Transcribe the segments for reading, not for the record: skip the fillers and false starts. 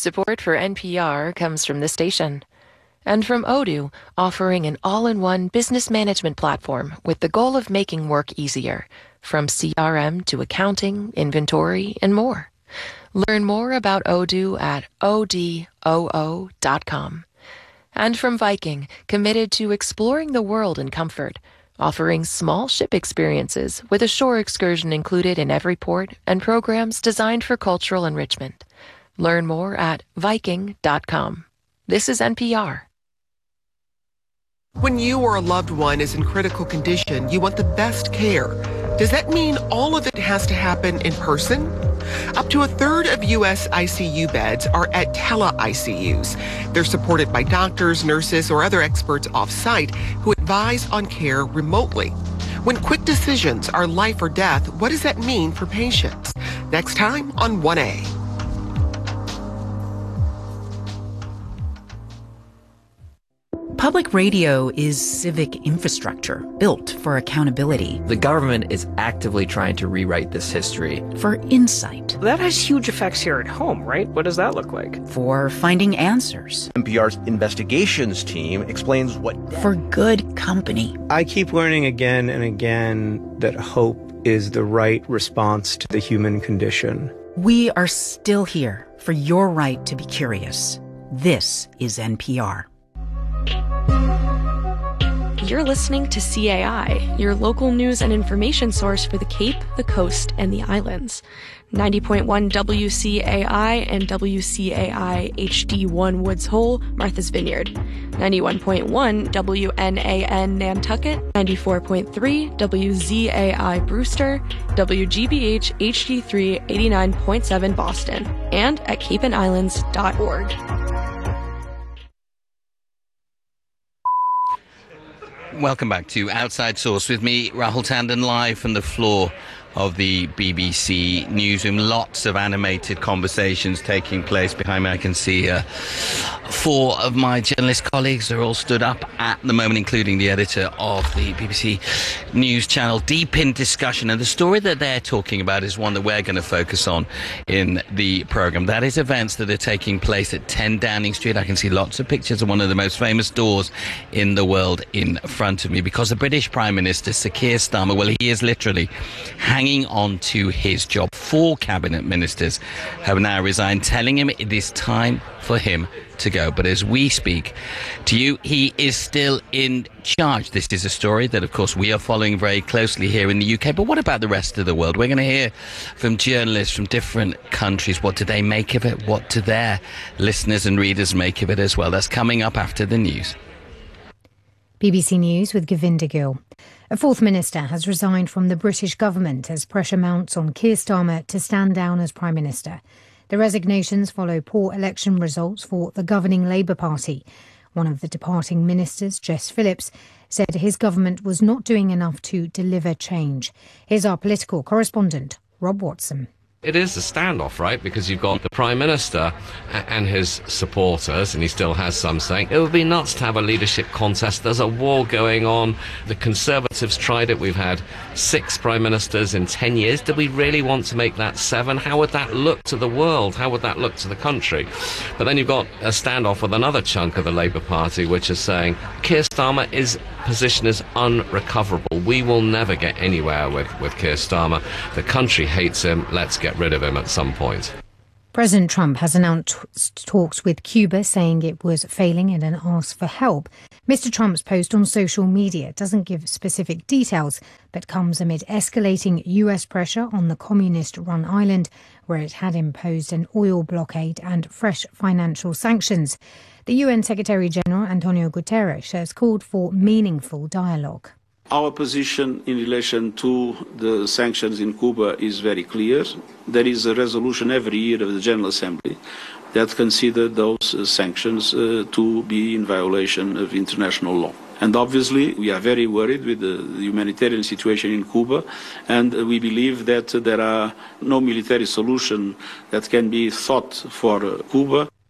Support for NPR comes from the station. And from Odoo, offering an all-in-one business management platform with the goal of making work easier, from CRM to accounting, inventory, and more. Learn more about Odoo at odoo.com. And from Viking, committed to exploring the world in comfort, offering small ship experiences with a shore excursion included in every port and programs designed for cultural enrichment. Learn more at Viking.com. This is NPR. When you or a loved one is in critical condition, you want the best care. Does that mean all of it has to happen in person? Up to a third of U.S. ICU beds are at tele-ICUs. They're supported by doctors, nurses, or other experts off-site who advise on care remotely. When quick decisions are life or death, what does that mean for patients? Next time on 1A. Public radio is civic infrastructure built for accountability. The government is actively trying to rewrite this history. For insight. That has huge effects here at home, right? What does that look like? For finding answers. NPR's investigations team explains what... For good company. I keep learning again and again that hope is the right response to the human condition. We are still here for your right to be curious. This is NPR. You're listening to CAI, your local news and information source for the Cape, the Coast, and the Islands. 90.1 WCAI and WCAI HD1 Woods Hole, Martha's Vineyard. 91.1 WNAN Nantucket. 94.3 WZAI Brewster. WGBH HD3 89.7 Boston. And at capeandislands.org. Welcome back to Outside Source with me, Rahul Tandon, live from the floor of the BBC newsroom. Lots of animated conversations taking place behind me. I can see four of my journalist colleagues are all stood up at the moment, including the editor of the BBC News Channel, deep in discussion. And the story that they're talking about is one that we're going to focus on in the programme. That is events that are taking place at 10 Downing Street. I can see lots of pictures of one of the most famous doors in the world in front of me, because the British Prime Minister, Sir Keir Starmer, well, he is literally hanging on to his job. 4 cabinet ministers have now resigned, telling him it is time for him to go. But as we speak to you, he is still in charge. This is a story that, of course, we are following very closely here in the UK. But what about the rest of the world? We're going to hear from journalists from different countries. What do they make of it? What do their listeners and readers make of it as well? That's coming up after the news. BBC News with Govinda Gill. A 4th minister has resigned from the British government as pressure mounts on Keir Starmer to stand down as Prime Minister. The resignations follow poor election results for the governing Labour Party. One of the departing ministers, Jess Phillips, said his government was not doing enough to deliver change. Here's our political correspondent, Rob Watson. It is a standoff, right? Because you've got the Prime Minister and his supporters, and he still has some saying, it would be nuts to have a leadership contest. There's a war going on. The Conservatives tried it. We've had 6 Prime Ministers in 10 years. Do we really want to make that 7? How would that look to the world? How would that look to the country? But then you've got a standoff with another chunk of the Labour Party, which is saying, Keir Starmer's position is unrecoverable. We will never get anywhere with Keir Starmer. The country hates him. Let's get rid of him at some point. President Trump has announced talks with Cuba, saying it was failing and asked for help. Mr. Trump's post on social media doesn't give specific details, but comes amid escalating US pressure on the communist-run island, where it had imposed an oil blockade and fresh financial sanctions. The UN Secretary-General Antonio Guterres has called for meaningful dialogue. Our position in relation to the sanctions in Cuba is very clear. There is a resolution every year of the General Assembly that consider those sanctions to be in violation of international law. And obviously, we are very worried with the humanitarian situation in Cuba, and we believe that there are no military solution that can be sought for Cuba.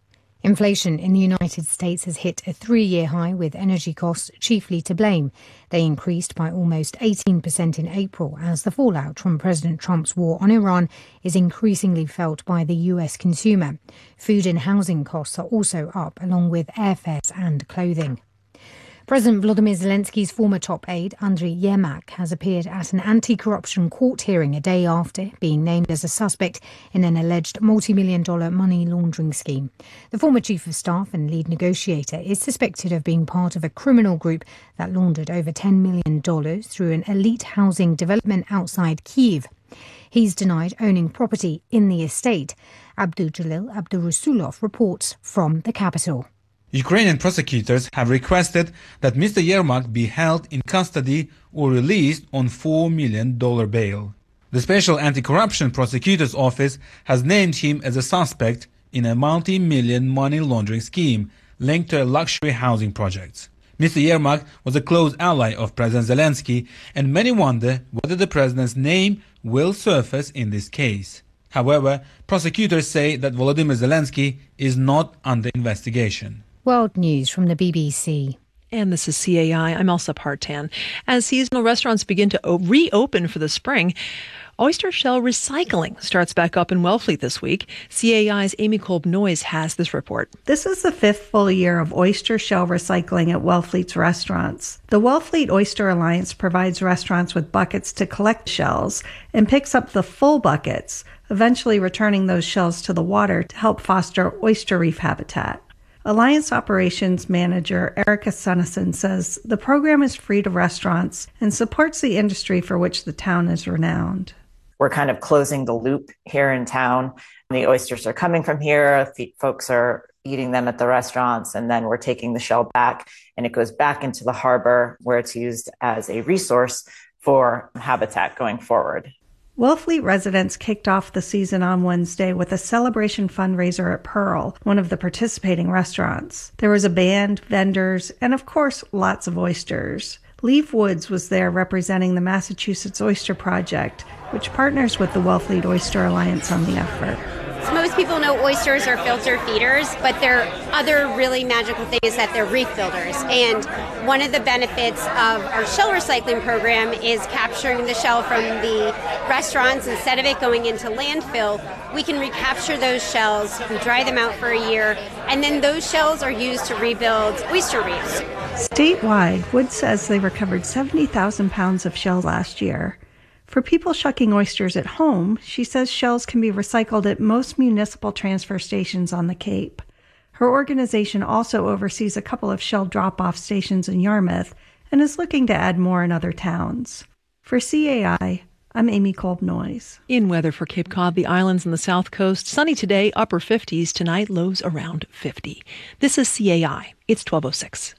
Inflation in the United States has hit a 3-year high, with energy costs chiefly to blame. They increased by almost 18% in April as the fallout from President Trump's war on Iran is increasingly felt by the US consumer. Food and housing costs are also up, along with airfares and clothing. President Volodymyr Zelensky's former top aide, Andriy Yermak, has appeared at an anti-corruption court hearing a day after being named as a suspect in an alleged multi-million-dollar money laundering scheme. The former chief of staff and lead negotiator is suspected of being part of a criminal group that laundered over $10 million through an elite housing development outside Kyiv. He's denied owning property in the estate. Abdujalil Abdurasulov reports from the capital. Ukrainian prosecutors have requested that Mr. Yermak be held in custody or released on $4 million bail. The Special Anti-Corruption Prosecutor's Office has named him as a suspect in a multi-million money laundering scheme linked to luxury housing projects. Mr. Yermak was a close ally of President Zelensky, and many wonder whether the president's name will surface in this case. However, prosecutors say that Volodymyr Zelensky is not under investigation. World News from the BBC. And this is CAI. I'm Elsa Partan. As seasonal restaurants begin to reopen for the spring, oyster shell recycling starts back up in Wellfleet this week. CAI's Amy Kolb-Noyes has this report. This is the 5th full year of oyster shell recycling at Wellfleet's restaurants. The Wellfleet Oyster Alliance provides restaurants with buckets to collect shells and picks up the full buckets, eventually returning those shells to the water to help foster oyster reef habitat. Alliance Operations Manager Erica Sunnison says the program is free to restaurants and supports the industry for which the town is renowned. We're kind of closing the loop here in town. The oysters are coming from here, folks are eating them at the restaurants, and then we're taking the shell back and it goes back into the harbor where it's used as a resource for habitat going forward. Wellfleet residents kicked off the season on Wednesday with a celebration fundraiser at Pearl, one of the participating restaurants. There was a band, vendors, and of course, lots of oysters. Leave Woods was there representing the Massachusetts Oyster Project, which partners with the Wellfleet Oyster Alliance on the effort. So most people know oysters are filter feeders, but there are other really magical things that they're reef builders. And one of the benefits of our shell recycling program is capturing the shell from the restaurants. Instead of it going into landfill, we can recapture those shells, we dry them out for a year, and then those shells are used to rebuild oyster reefs. Statewide, Woods says they recovered 70,000 pounds of shells last year. For people shucking oysters at home, she says shells can be recycled at most municipal transfer stations on the Cape. Her organization also oversees a couple of shell drop-off stations in Yarmouth and is looking to add more in other towns. For CAI, I'm Amy Kolb-Noyes. In weather for Cape Cod, the islands and the south coast, sunny today, upper 50s. Tonight, lows around 50. This is CAI. It's 12:06.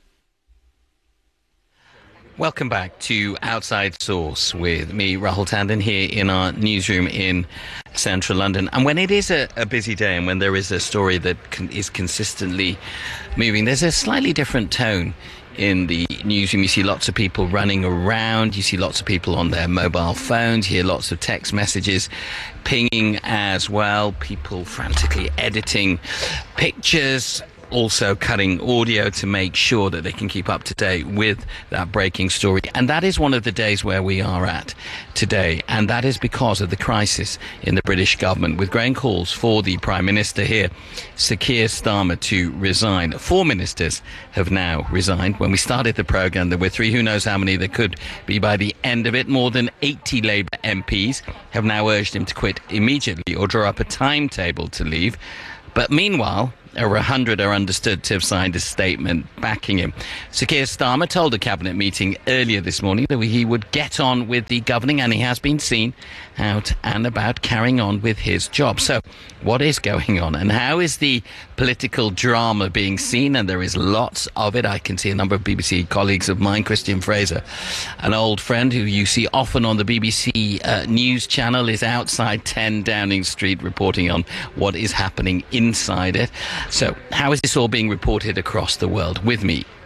Welcome back to Outside Source with me, Rahul Tandon, here in our newsroom in central London. And when it is a busy day and when there is a story that is consistently moving, there's a slightly different tone in the newsroom. You see lots of people running around. You see lots of people on their mobile phones. You hear lots of text messages pinging as well. People frantically editing pictures, also cutting audio to make sure that they can keep up to date with that breaking story. And that is one of the days where we are at today. And that is because of the crisis in the British government, with growing calls for the Prime Minister here, Sir Keir Starmer, to resign. 4 ministers have now resigned. When we started the programme, there were 3. Who knows how many there could be by the end of it. More than 80 Labour MPs have now urged him to quit immediately or draw up a timetable to leave. But meanwhile, over 100 are understood to have signed a statement backing him. Sir Keir Starmer told a cabinet meeting earlier this morning that he would get on with the governing, and he has been seen out and about carrying on with his job. So what is going on, and how is the political drama being seen? And there is lots of it. I can see a number of BBC colleagues of mine, Christian Fraser, an old friend who you see often on the BBC News channel, is outside 10 Downing Street reporting on what is happening inside it. So how is this all being reported across the world? With me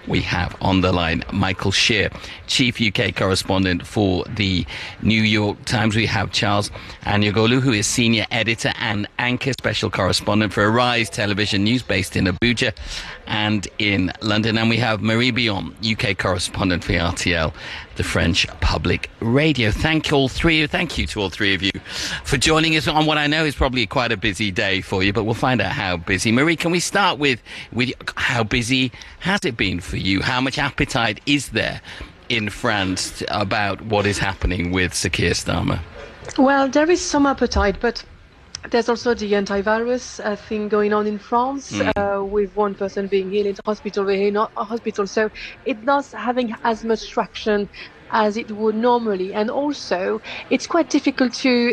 we have on the line Michael Shear, Chief UK Correspondent for the New York Times. We have Charles Anyagolu, who is Senior Editor and Anchor Special Correspondent for Arise Television News, based in Abuja and in London. And we have Marie Bion, UK Correspondent for RTL, the French Public Radio. Thank you to all three of you for joining us on what I know is probably quite a busy day for you, but we'll find out how busy. Marie, can we start with how busy has it been for you? How much appetite is there in France about what is happening with Sir Keir Starmer? Well, there is some appetite, but there's also the antivirus thing going on in France, with one person being ill in hospital, we're not a hospital. So it's not having as much traction as it would normally. And also, it's quite difficult to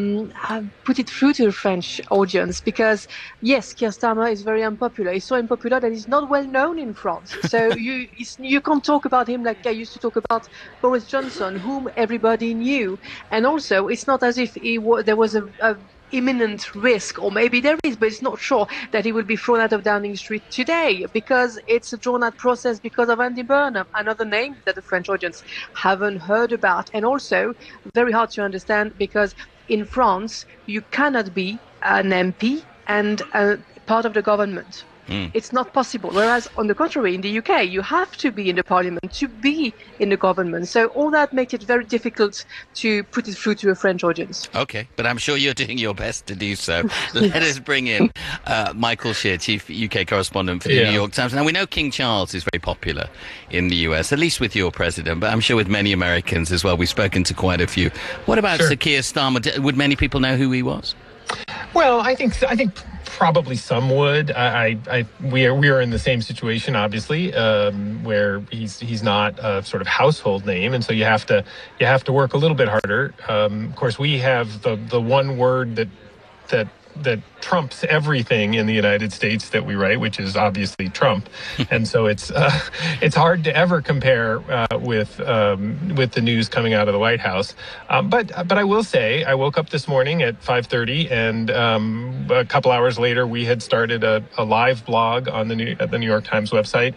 put it through to the French audience because, yes, Keir Starmer is very unpopular. He's so unpopular that he's not well known in France. So you can't talk about him like I used to talk about Boris Johnson, whom everybody knew. And also, it's not as if there was a imminent risk, or maybe there is, but it's not sure that he will be thrown out of Downing Street today because it's a drawn-out process because of Andy Burnham, another name that the French audience haven't heard about, and also very hard to understand because in France you cannot be an MP and part of the government. It's not possible. Whereas, on the contrary, in the UK, you have to be in the parliament to be in the government. So all that makes it very difficult to put it through to a French audience. Okay, but I'm sure you're doing your best to do so. Let us bring in Michael Shear, Chief UK Correspondent for the New York Times. Now, we know King Charles is very popular in the US, at least with your president, but I'm sure with many Americans as well. We've spoken to quite a few. What about Sir Keir Starmer? Would many people know who he was? Well, I think probably some would. We are in the same situation, obviously, where he's not a sort of household name, and so you have to work a little bit harder. Of course, we have the one word that trumps everything in the United States that we write, which is obviously Trump, and so it's hard to ever compare with the news coming out of the White House. But I will say, I woke up this morning at 5:30, and a couple hours later, we had started a live blog on at the New York Times website,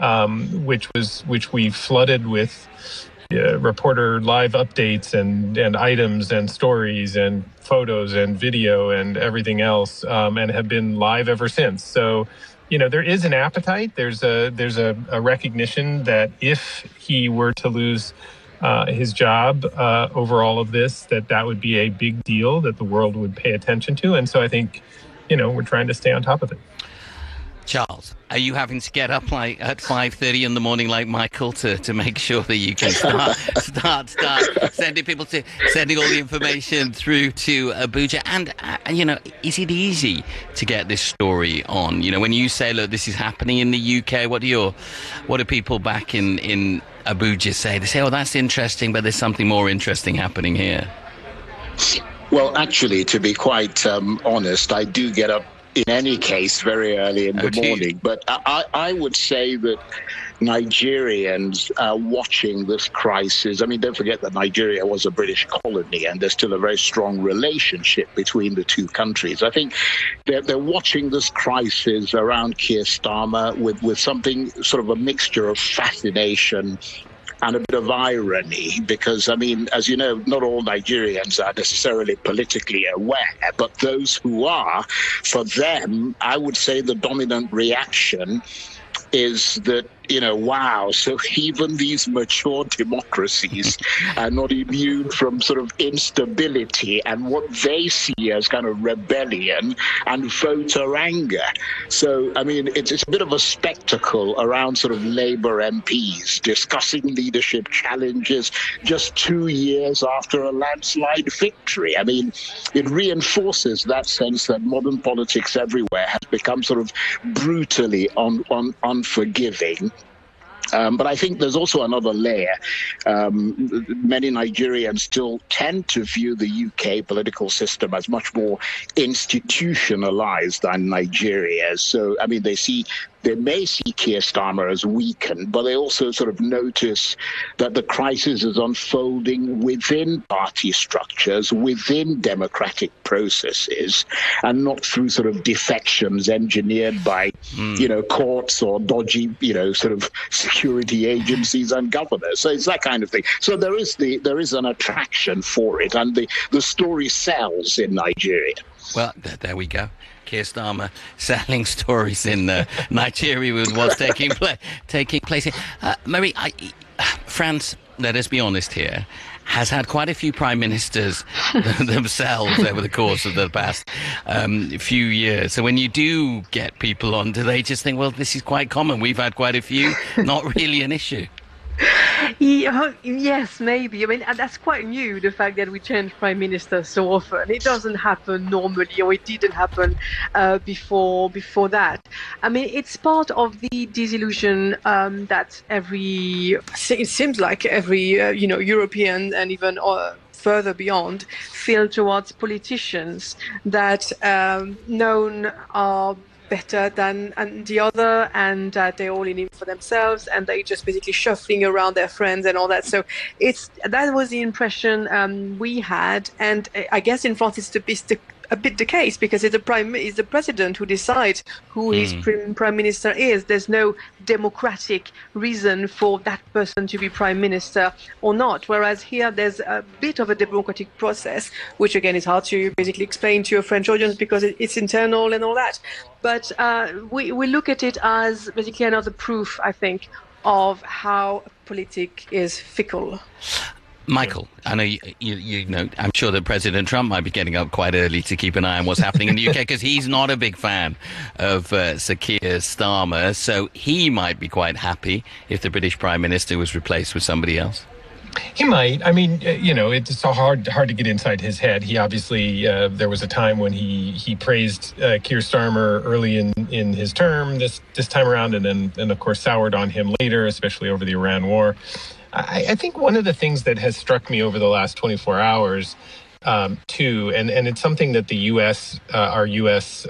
which we flooded with reporter live updates and items and stories and photos and video and everything else, and have been live ever since. So, there is an appetite. There's a recognition that if he were to lose his job over all of this, that would be a big deal that the world would pay attention to. And so I think, we're trying to stay on top of it. Charles, are you having to get up like at 5:30 in the morning like Michael to make sure that you can start sending all the information through to Abuja? And, is it easy to get this story on? When you say, look, this is happening in the UK, what do people back in Abuja say? They say, oh, that's interesting, but there's something more interesting happening here. Well, actually, to be quite honest, I do get up in any case very early in the morning. But I would say that Nigerians are watching this crisis. I mean, don't forget that Nigeria was a British colony, and there's still a very strong relationship between the two countries. I think they're watching this crisis around Keir Starmer with something sort of a mixture of fascination and a bit of irony, because, I mean, as you know, not all Nigerians are necessarily politically aware, but those who are, for them, I would say the dominant reaction is that, wow, so even these mature democracies are not immune from sort of instability and what they see as kind of rebellion and voter anger. So, I mean, it's a bit of a spectacle around sort of Labour MPs discussing leadership challenges just 2 years after a landslide victory. I mean, it reinforces that sense that modern politics everywhere has become sort of brutally unforgiving. But I think there's also another layer. Many Nigerians still tend to view the UK political system as much more institutionalized than Nigeria. So, I mean, they see they may see Keir Starmer as weakened, but they also sort of notice that the crisis is unfolding within party structures, within democratic processes, and not through sort of defections engineered by, courts or dodgy, sort of security agencies and governors. So it's that kind of thing. So there is an attraction for it, and the story sells in Nigeria. Well, there we go. Keir Starmer selling stories in Nigeria with what's taking place here. Marie, France, let us be honest here, has had quite a few prime ministers themselves over the course of the past few years. So when you do get people on, do they just think, well, this is quite common, we've had quite a few, not really an issue? Yes, maybe. I mean, that's quite new, the fact that we change prime minister so often. It doesn't happen normally, or it didn't happen before that. I mean, it's part of the disillusion that it seems like every European and even further beyond feel towards politicians that known are better than the other, and they're all in it for themselves, and they just basically shuffling around their friends and all that. So that was the impression we had, and I guess in France it's a bit the case, because it's the president who decides who his prime minister is. There's no democratic reason for that person to be prime minister or not. Whereas here there's a bit of a democratic process, which again is hard to basically explain to a French audience because it's internal and all that. But we look at it as basically another proof, I think, of how politics is fickle. Michael, I know you know. I'm sure that President Trump might be getting up quite early to keep an eye on what's happening in the UK, because he's not a big fan of Sir Keir Starmer. So he might be quite happy if the British Prime Minister was replaced with somebody else. He might. I mean, it's so hard to get inside his head. He obviously, there was a time when he praised Keir Starmer early in his term this time around, and then of course soured on him later, especially over the Iran war. I think one of the things that has struck me over the last 24 hours, too, and it's something that the our U.S.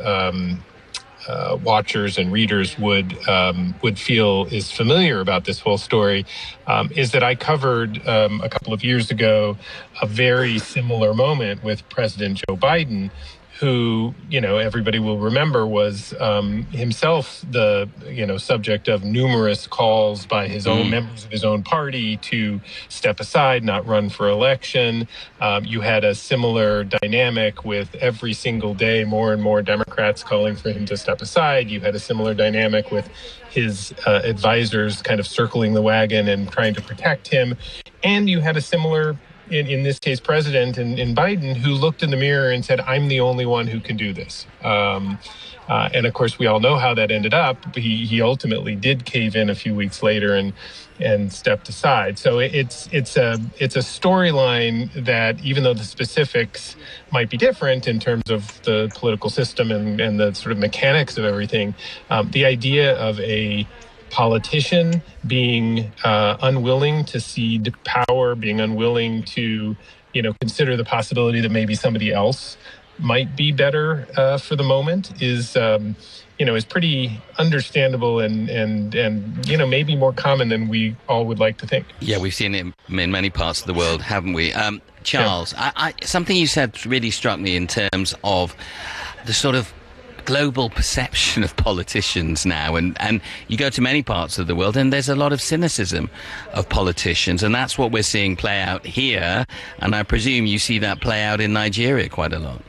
Watchers and readers would feel is familiar about this whole story, is that I covered a couple of years ago a very similar moment with President Joe Biden, who, everybody will remember was himself the, subject of numerous calls by his own members of his own party to step aside, not run for election. You had a similar dynamic with every single day more and more Democrats calling for him to step aside. You had a similar dynamic with his advisors kind of circling the wagon and trying to protect him. And you had a similar in this case, president in Biden, who looked in the mirror and said, I'm the only one who can do this. And of course, we all know how that ended up. He ultimately did cave in a few weeks later and stepped aside. So it's a storyline that, even though the specifics might be different in terms of the political system and the sort of mechanics of everything, the idea of a politician being unwilling to cede power, being unwilling to, consider the possibility that maybe somebody else might be better for the moment is pretty understandable and maybe more common than we all would like to think. Yeah, we've seen it in many parts of the world, haven't we? Charles, yeah. Something you said really struck me in terms of the sort of global perception of politicians now, and you go to many parts of the world and there's a lot of cynicism of politicians, and that's what we're seeing play out here, and I presume you see that play out in Nigeria quite a lot.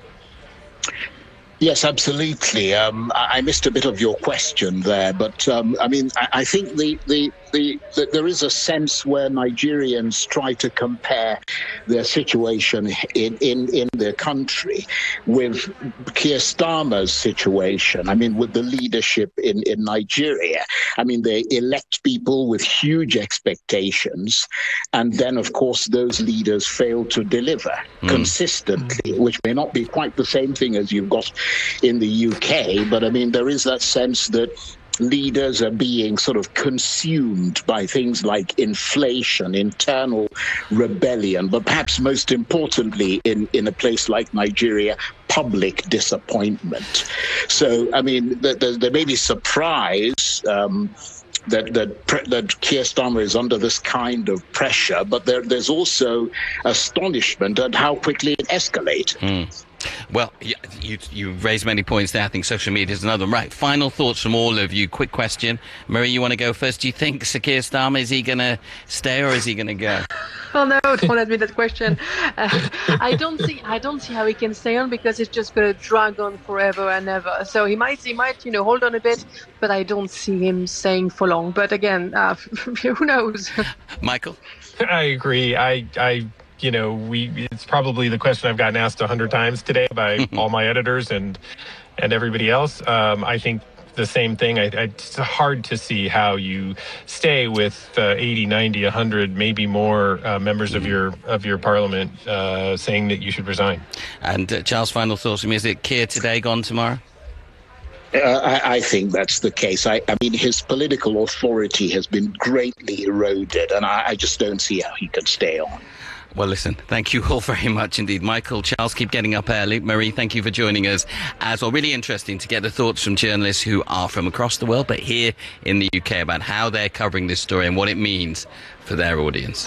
Yes, absolutely. I missed a bit of your question there, but I think there is a sense where Nigerians try to compare their situation in their country with Keir Starmer's situation. I mean, with the leadership in Nigeria. I mean, they elect people with huge expectations, and then, of course, those leaders fail to deliver consistently, which may not be quite the same thing as you've got in the UK, but I mean, there is that sense that leaders are being sort of consumed by things like inflation, internal rebellion, but perhaps most importantly, in a place like Nigeria, public disappointment. So, I mean, there may be surprise that Keir Starmer is under this kind of pressure, but there's also astonishment at how quickly it escalated. Well, you raised many points there. I think social media is another one. Right, final thoughts from all of you. Quick question. Marie, you want to go first? Do you think Sir Keir Starmer, is he going to stay or is he going to go? Oh no, don't ask me that question. I don't see how he can stay on, because it's just going to drag on forever and ever. So he might, hold on a bit, but I don't see him staying for long. But again, who knows? Michael? I agree. It's probably the question I've gotten asked 100 times today by all my editors and everybody else. I think the same thing. It's hard to see how you stay with 80, 90, 100, maybe more members of your parliament saying that you should resign. And Charles, final thoughts from you. Is it Keir today, gone tomorrow? I think that's the case. I mean, his political authority has been greatly eroded, and I just don't see how he can stay on. Well, listen, thank you all very much indeed. Michael, Charles, keep getting up early. Marie, thank you for joining us as well. Really interesting to get the thoughts from journalists who are from across the world, but here in the UK, about how they're covering this story and what it means for their audience.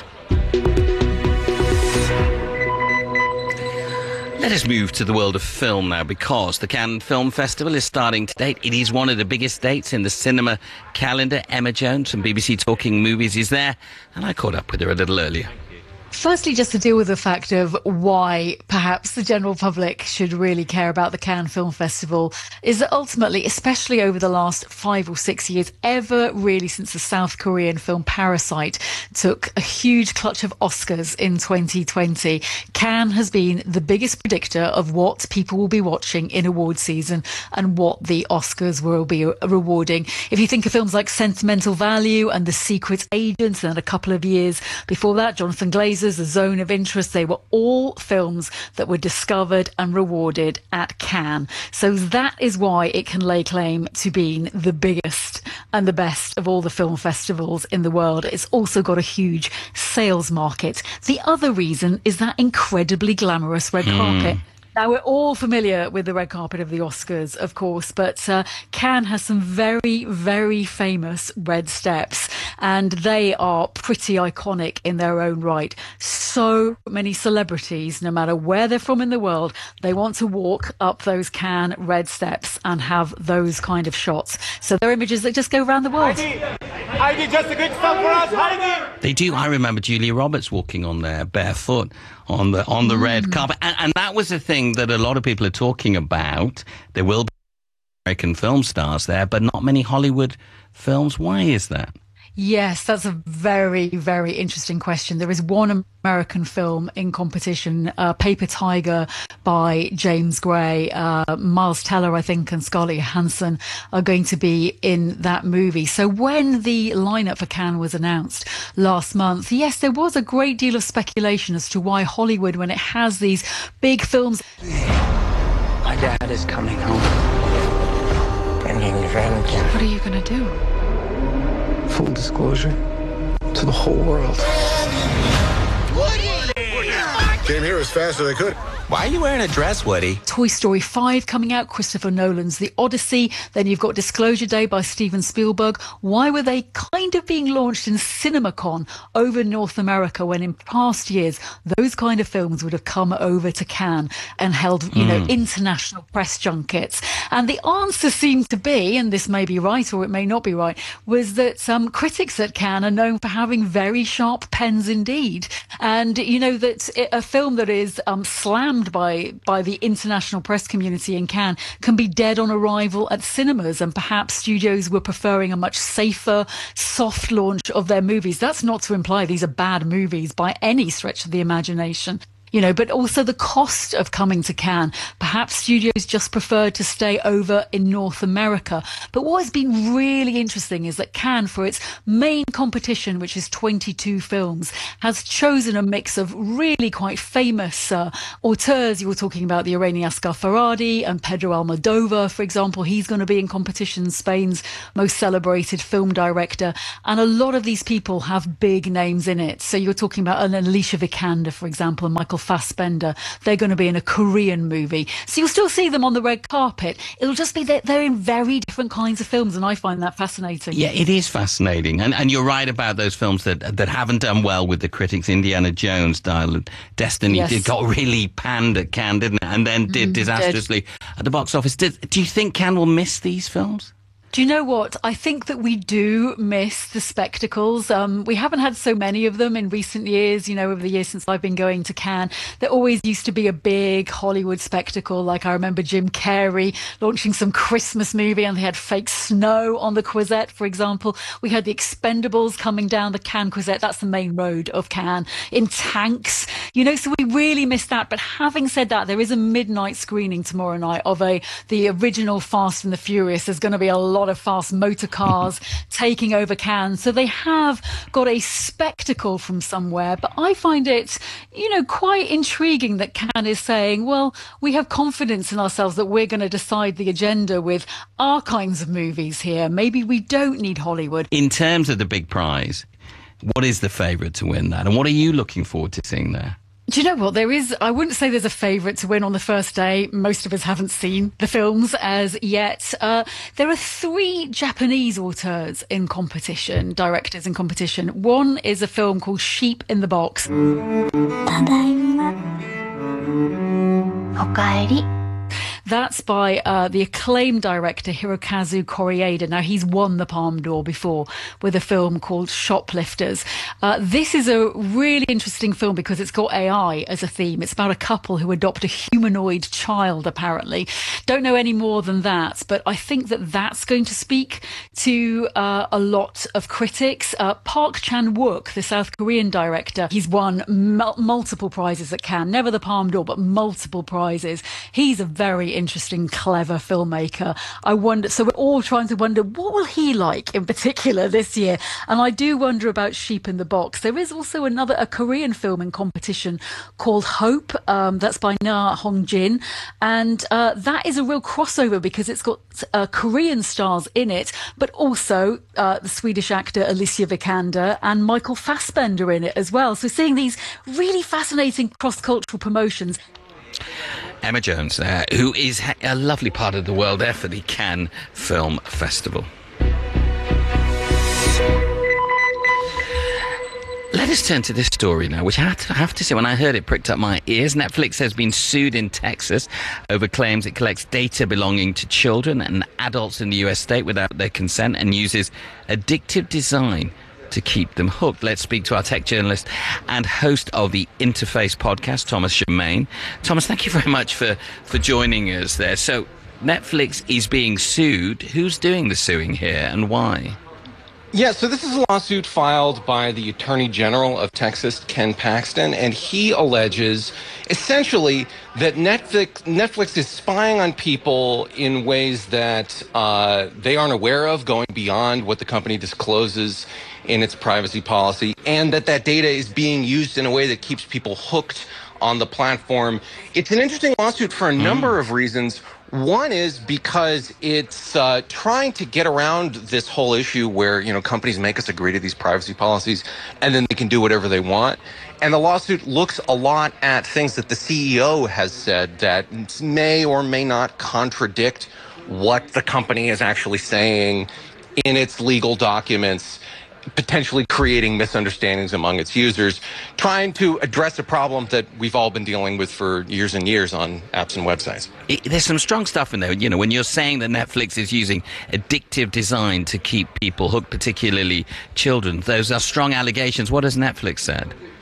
Let us move to the world of film now, because the Cannes Film Festival is starting today. It is one of the biggest dates in the cinema calendar. Emma Jones from BBC Talking Movies is there, and I caught up with her a little earlier. Firstly, just to deal with the fact of why perhaps the general public should really care about the Cannes Film Festival is that ultimately, especially over the last 5 or 6 years, ever really since the South Korean film Parasite took a huge clutch of Oscars in 2020, Cannes has been the biggest predictor of what people will be watching in award season and what the Oscars will be rewarding. If you think of films like Sentimental Value and The Secret Agent, and a couple of years before that, Jonathan Glazer's The Zone of Interest, they were all films that were discovered and rewarded at Cannes. So that is why it can lay claim to being the biggest and the best of all the film festivals in the world. It's also got a huge sales market. The other reason is that incredibly glamorous red carpet. Now, we're all familiar with the red carpet of the Oscars, of course, but Cannes has some very, very famous red steps, and they are pretty iconic in their own right. So many celebrities, no matter where they're from in the world, they want to walk up those Cannes red steps and have those kind of shots. So they're images that just go around the world. Heidi, just a quick stop for us, Heidi! They do. I remember Julia Roberts walking on there barefoot on the red carpet. And that was the thing that a lot of people are talking about. There will be American film stars there, but not many Hollywood films. Why is that? Yes, that's a very, very interesting question. There is one American film in competition, Paper Tiger by James Gray. Miles Teller, I think, and Scarlett Johansson are going to be in that movie. So when the lineup for Cannes was announced last month, yes, there was a great deal of speculation as to why Hollywood, when it has these big films... My dad is coming home. Bringing revenge. What are you going to do? Full disclosure to the whole world. Came here as fast as I could. Why are you wearing a dress, Woody? Toy Story 5 coming out, Christopher Nolan's The Odyssey. Then you've got Disclosure Day by Steven Spielberg. Why were they kind of being launched in CinemaCon over North America when in past years those kind of films would have come over to Cannes and held, international press junkets? And the answer seemed to be, and this may be right or it may not be right, was that some critics at Cannes are known for having very sharp pens indeed. And, that a film that is slammed by the international press community in Cannes can be dead on arrival at cinemas, and perhaps studios were preferring a much safer, soft launch of their movies. That's not to imply these are bad movies by any stretch of the imagination. but also the cost of coming to Cannes. Perhaps studios just preferred to stay over in North America. But what has been really interesting is that Cannes, for its main competition, which is 22 films, has chosen a mix of really quite famous auteurs. You were talking about the Iranian Asghar Farhadi and Pedro Almodovar, for example. He's going to be in competition, Spain's most celebrated film director. And a lot of these people have big names in it. So you're talking about an Alicia Vikander, for example, and Michael Fassbender. They're going to be in a Korean movie. So you'll still see them on the red carpet. It'll just be that they're in very different kinds of films, and I find that fascinating. Yeah, it is fascinating. And you're right about those films that haven't done well with the critics. Indiana Jones, Dial of Destiny, it got really panned at Cannes, didn't it? And then did disastrously at the box office. Do you think Cannes will miss these films? Do you know what? I think that we do miss the spectacles. We haven't had so many of them in recent years, over the years since I've been going to Cannes. There always used to be a big Hollywood spectacle. Like I remember Jim Carrey launching some Christmas movie and they had fake snow on the Croisette, for example. We had the Expendables coming down the Cannes Croisette. That's the main road of Cannes, in tanks, so we really missed that. But having said that, there is a midnight screening tomorrow night of the original Fast and the Furious. There's going to be a lot of fast motor cars taking over Cannes. So they have got a spectacle from somewhere. But I find it, quite intriguing that Cannes is saying, well, we have confidence in ourselves that we're going to decide the agenda with our kinds of movies here. Maybe we don't need Hollywood. In terms of the big prize, what is the favourite to win that? And what are you looking forward to seeing there? Do you know what? I wouldn't say there's a favourite to win on the first day. Most of us haven't seen the films as yet. There are 3 Japanese auteurs in competition, directors in competition. One is a film called Sheep in the Box. Tadaima. Okaeri. That's by the acclaimed director Hirokazu Koreeda. Now, he's won the Palme d'Or before with a film called Shoplifters. This is a really interesting film because it's got AI as a theme. It's about a couple who adopt a humanoid child, apparently. Don't know any more than that, but I think that that's going to speak to a lot of critics. Park Chan-wook, the South Korean director, he's won multiple prizes at Cannes. Never the Palme d'Or, but multiple prizes. He's a very interesting, clever filmmaker. So we're all trying to wonder, what will he like in particular this year? And I do wonder about Sheep in the Box. There is also a Korean film in competition called Hope. That's by Na Hong-jin. And that is a real crossover because it's got Korean stars in it, but also the Swedish actor Alicia Vikander and Michael Fassbender in it as well. So seeing these really fascinating cross-cultural promotions. Emma Jones there, who is a lovely part of the world there for the Cannes Film Festival. Let us turn to this story now, which I have to say, when I heard it, pricked up my ears. Netflix has been sued in Texas over claims it collects data belonging to children and adults in the US state without their consent and uses addictive design to keep them hooked. Let's speak to our tech journalist and host of the Interface podcast, Thomas Germain. Thomas, thank you very much for joining us there. So Netflix is being sued. Who's doing the suing here and why? Yeah, so this is a lawsuit filed by the Attorney General of Texas, Ken Paxton, and he alleges essentially that Netflix is spying on people in ways that they aren't aware of, going beyond what the company discloses in its privacy policy, and that data is being used in a way that keeps people hooked on the platform. It's an interesting lawsuit for a number of reasons. One is because it's trying to get around this whole issue where, companies make us agree to these privacy policies and then they can do whatever they want. And the lawsuit looks a lot at things that the CEO has said that may or may not contradict what the company is actually saying in its legal documents, potentially creating misunderstandings among its users, trying to address a problem that we've all been dealing with for years and years on apps and websites. There's some strong stuff in there. When you're saying that Netflix is using addictive design to keep people hooked, particularly children, those are strong allegations. What has Netflix said?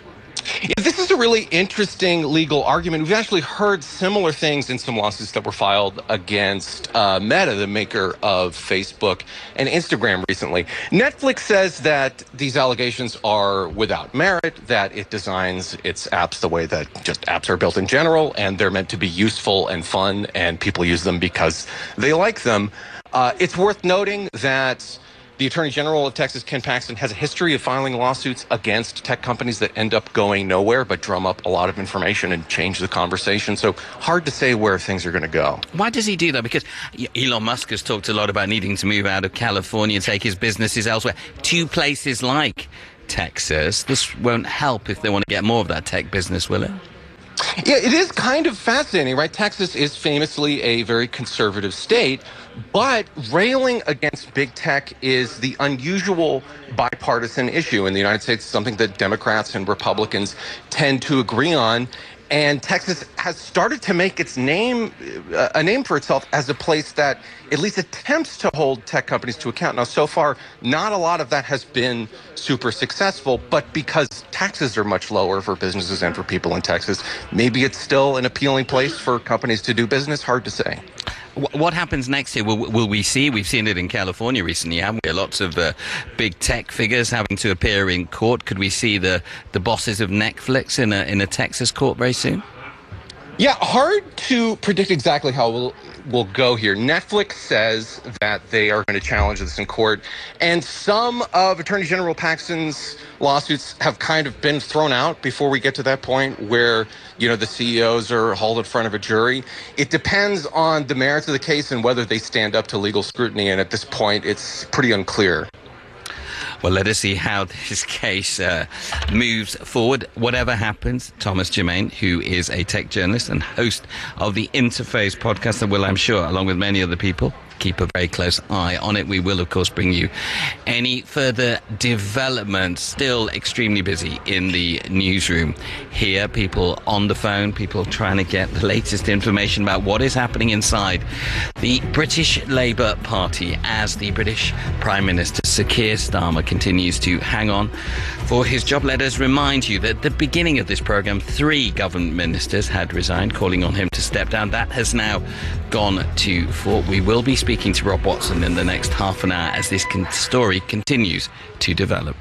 This is a really interesting legal argument. We've actually heard similar things in some lawsuits that were filed against Meta, the maker of Facebook and Instagram recently. Netflix says that these allegations are without merit, that it designs its apps the way that just apps are built in general, and they're meant to be useful and fun, and people use them because they like them. It's worth noting that the Attorney General of Texas, Ken Paxton, has a history of filing lawsuits against tech companies that end up going nowhere but drum up a lot of information and change the conversation. So hard to say where things are going to go. Why does he do that? Because Elon Musk has talked a lot about needing to move out of California and take his businesses elsewhere to places like Texas. This won't help if they want to get more of that tech business, will it? Yeah, it is kind of fascinating, right? Texas is famously a very conservative state, but railing against big tech is the unusual bipartisan issue in the United States, something that Democrats and Republicans tend to agree on. And Texas has started to make its name, a name for itself as a place that at least attempts to hold tech companies to account. Now, so far, not a lot of that has been super successful, but because taxes are much lower for businesses and for people in Texas, maybe it's still an appealing place for companies to do business. Hard to say. What happens next here? Will we see? We've seen it in California recently, haven't we? Lots of big tech figures having to appear in court. Could we see the bosses of Netflix in a Texas court very soon? Yeah, hard to predict exactly how we'll go here. Netflix says that they are going to challenge this in court, and some of Attorney General Paxton's lawsuits have kind of been thrown out before we get to that point where, you know, the CEOs are hauled in front of a jury. It depends on the merits of the case and whether they stand up to legal scrutiny, and at this point, it's pretty unclear. Well, let us see how this case moves forward. Whatever happens, Thomas Germain, who is a tech journalist and host of the Interface podcast, that will, I'm sure, along with many other people, keep a very close eye on it. We will, of course, bring you any further developments. Still extremely busy in the newsroom here. People on the phone, people trying to get the latest information about what is happening inside the British Labour Party as the British Prime Minister Sir Keir Starmer continues to hang on for his job. Let us remind you that at the beginning of this programme, 3 government ministers had resigned, calling on him to step down. That has now gone to 4. We will be speaking to Rob Watson in the next half an hour as this story continues to develop.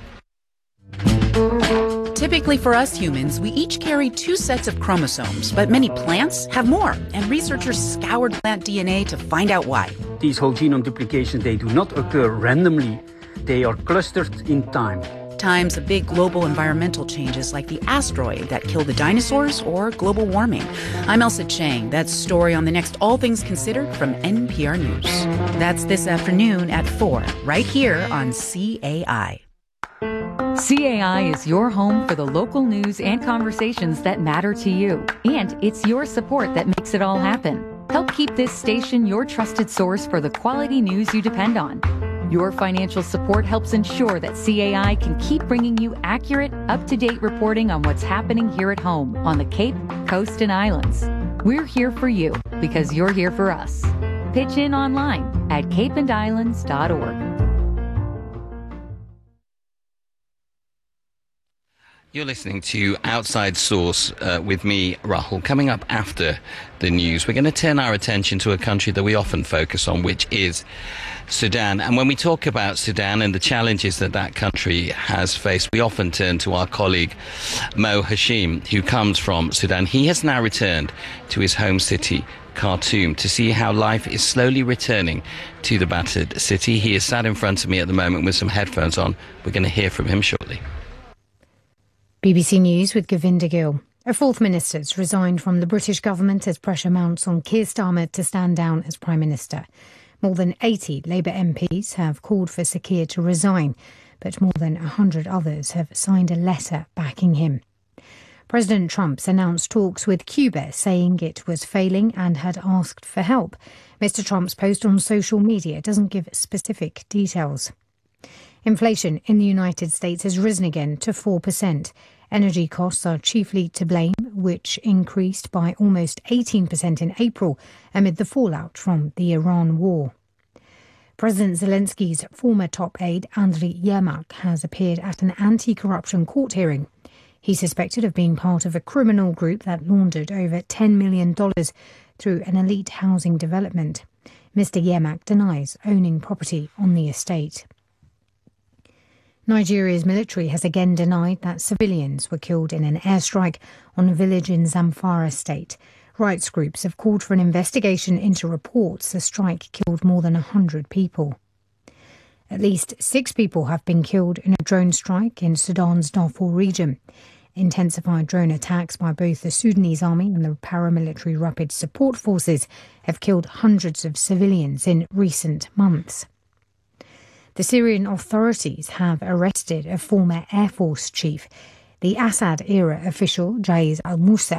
Typically for us humans, we each carry 2 sets of chromosomes, but many plants have more, and researchers scoured plant DNA to find out why. These whole genome duplications, they do not occur randomly. They are clustered in time. Times of big global environmental changes like the asteroid that killed the dinosaurs or global warming. I'm Elsa Chang. That's story on the next All Things Considered from NPR News. That's this afternoon at 4, right here on CAI. CAI is your home for the local news and conversations that matter to you. And it's your support that makes it all happen. Help keep this station your trusted source for the quality news you depend on. Your financial support helps ensure that CAI can keep bringing you accurate, up-to-date reporting on what's happening here at home on the Cape, Coast, and Islands. We're here for you because you're here for us. Pitch in online at capeandislands.org. You're listening to Outside Source with me, Rahul. Coming up after the news, we're going to turn our attention to a country that we often focus on, which is Sudan. And when we talk about Sudan and the challenges that that country has faced, we often turn to our colleague Mo Hashim, who comes from Sudan. He has now returned to his home city, Khartoum, to see how life is slowly returning to the battered city. He is sat in front of me at the moment with some headphones on. We're going to hear from him shortly. BBC News with Govinda Gill. A 4th minister's resigned from the British government as pressure mounts on Keir Starmer to stand down as Prime Minister. More than 80 Labour MPs have called for Sir Keir to resign, but more than 100 others have signed a letter backing him. President Trump's announced talks with Cuba, saying it was failing and had asked for help. Mr. Trump's post on social media doesn't give specific details. Inflation in the United States has risen again to 4%. Energy costs are chiefly to blame, which increased by almost 18% in April amid the fallout from the Iran war. President Zelensky's former top aide, Andriy Yermak, has appeared at an anti-corruption court hearing. He's suspected of being part of a criminal group that laundered over $10 million through an elite housing development. Mr. Yermak denies owning property on the estate. Nigeria's military has again denied that civilians were killed in an airstrike on a village in Zamfara state. Rights groups have called for an investigation into reports the strike killed more than 100 people. At least 6 people have been killed in a drone strike in Sudan's Darfur region. Intensified drone attacks by both the Sudanese army and the paramilitary rapid support forces have killed hundreds of civilians in recent months. The Syrian authorities have arrested a former Air Force chief. The Assad-era official, Jaiz al-Musa,